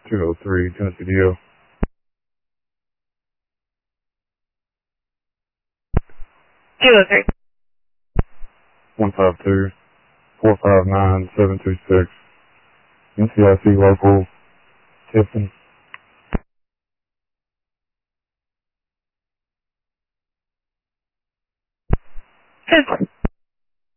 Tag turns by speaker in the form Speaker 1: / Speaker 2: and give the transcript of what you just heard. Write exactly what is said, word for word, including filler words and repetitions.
Speaker 1: two oh three, Tennessee D O.
Speaker 2: two oh three.
Speaker 1: one five two, four five nine, seven two six. N C I C local, Tiffin.
Speaker 2: ten four.